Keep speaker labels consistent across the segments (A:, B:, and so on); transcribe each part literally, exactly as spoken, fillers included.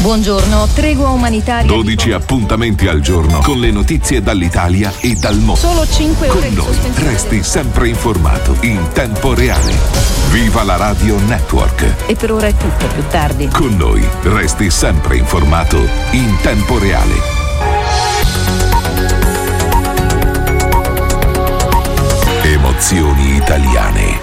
A: Buongiorno, tregua umanitaria.
B: dodici appuntamenti al giorno con le notizie dall'Italia e dal mondo.
A: Solo cinque ore
B: con noi resti sempre informato in tempo reale. Viva la Radio Network.
A: E per ora è tutto, più tardi.
B: Con noi resti sempre informato in tempo reale. Emozioni italiane.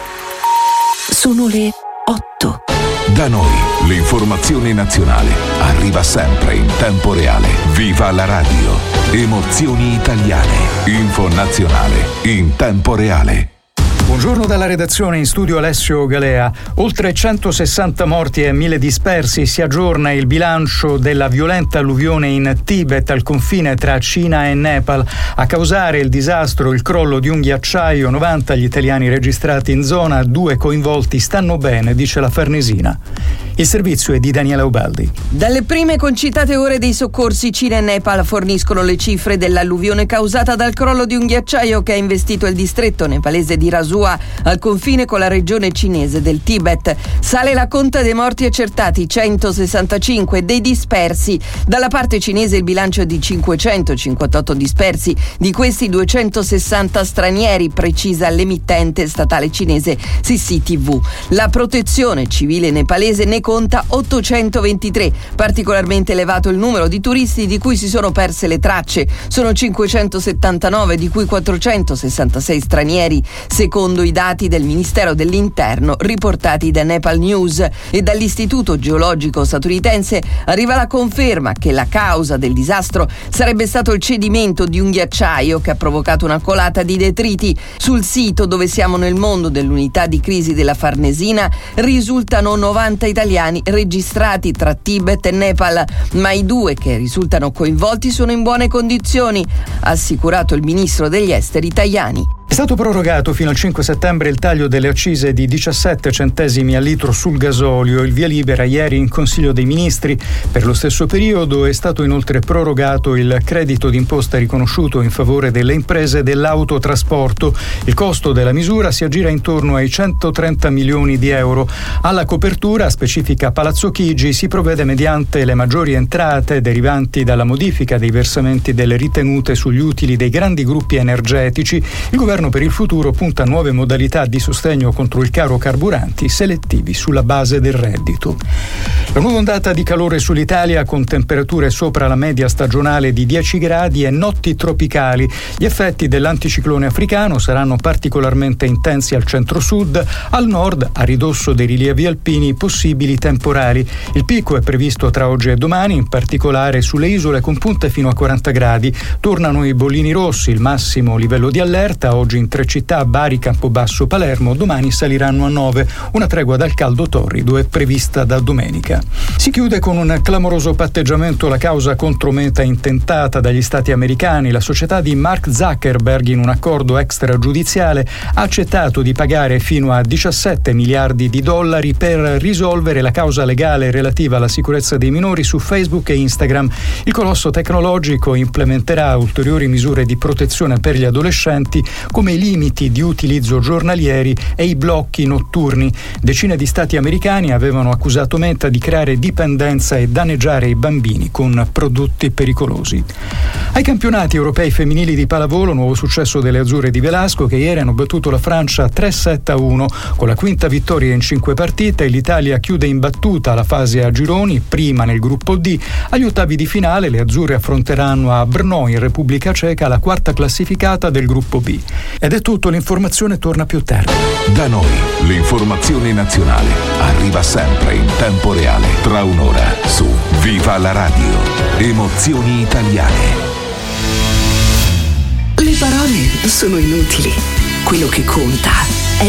C: Sono le otto.
B: Da noi l'informazione nazionale arriva sempre in tempo reale. Viva la radio. Emozioni italiane. Info nazionale in tempo reale.
D: Buongiorno dalla redazione, in studio Alessio Galea. Oltre centosessanta morti e mille dispersi, si aggiorna il bilancio della violenta alluvione in Tibet al confine tra Cina e Nepal. A causare il disastro il crollo di un ghiacciaio, novanta gli italiani registrati in zona, due coinvolti stanno bene, dice la Farnesina. Il servizio è di Daniela Ubaldi.
E: Dalle prime concitate ore dei soccorsi, Cina e Nepal forniscono le cifre dell'alluvione causata dal crollo di un ghiacciaio che ha investito il distretto nepalese di Rasua al confine con la regione cinese del Tibet. Sale la conta dei morti accertati, centosessantacinque, dei dispersi. Dalla parte cinese il bilancio è di cinquecentocinquantotto dispersi, di questi duecentosessanta stranieri, precisa l'emittente statale cinese C C T V. La protezione civile nepalese ne conta ottocentoventitré, particolarmente elevato il numero di turisti di cui si sono perse le tracce, sono cinquecentosettantanove, di cui quattrocentosessantasei stranieri, secondo i dati del Ministero dell'Interno riportati da Nepal News. E dall'Istituto Geologico statunitense arriva la conferma che la causa del disastro sarebbe stato il cedimento di un ghiacciaio che ha provocato una colata di detriti. Sul sito, dove siamo nel mondo dell'unità di crisi della Farnesina, risultano novanta italiani registrati tra Tibet e Nepal, ma i due che risultano coinvolti sono in buone condizioni, ha assicurato il ministro degli esteri Tajani.
D: È stato prorogato fino al cinque settembre il taglio delle accise di diciassette centesimi al litro sul gasolio. Il via libera ieri in Consiglio dei Ministri. Per lo stesso periodo è stato inoltre prorogato il credito d'imposta riconosciuto in favore delle imprese dell'autotrasporto. Il costo della misura si aggira intorno ai centotrenta milioni di euro. Alla copertura, specifica Palazzo Chigi, si provvede mediante le maggiori entrate derivanti dalla modifica dei versamenti delle ritenute sugli utili dei grandi gruppi energetici. Il governo per il futuro punta a nuove modalità di sostegno contro il caro carburanti selettivi sulla base del reddito. La nuova ondata di calore sull'Italia, con temperature sopra la media stagionale di dieci gradi e notti tropicali. Gli effetti dell'anticiclone africano saranno particolarmente intensi al centro-sud, al nord, a ridosso dei rilievi alpini, possibili temporali. Il picco è previsto tra oggi e domani, in particolare sulle isole con punte fino a quaranta gradi. Tornano i bollini rossi, il massimo livello di allerta oggi in tre città, Bari, Campobasso, Palermo, domani saliranno a nove. Una tregua dal caldo torrido è prevista da domenica. Si chiude con un clamoroso patteggiamento la causa contro Meta intentata dagli stati americani. La società di Mark Zuckerberg, in un accordo extragiudiziale, ha accettato di pagare fino a diciassette miliardi di dollari per risolvere la causa legale relativa alla sicurezza dei minori su Facebook e Instagram. Il colosso tecnologico implementerà ulteriori misure di protezione per gli adolescenti, come i limiti di utilizzo giornalieri e i blocchi notturni. Decine di stati americani avevano accusato Meta di creare dipendenza e danneggiare i bambini con prodotti pericolosi. Ai campionati europei femminili di pallavolo, nuovo successo delle azzurre di Velasco, che ieri hanno battuto la Francia tre sette a uno. Con la quinta vittoria in cinque partite, l'Italia chiude imbattuta la fase a gironi, prima nel gruppo D. Agli ottavi di finale le azzurre affronteranno a Brno, in Repubblica Ceca, la quarta classificata del gruppo B. Ed è tutto, l'informazione torna più tardi.
B: Da noi l'informazione nazionale arriva sempre in tempo reale, tra un'ora su Viva la Radio. Emozioni italiane.
C: Le parole sono inutili. Quello che conta è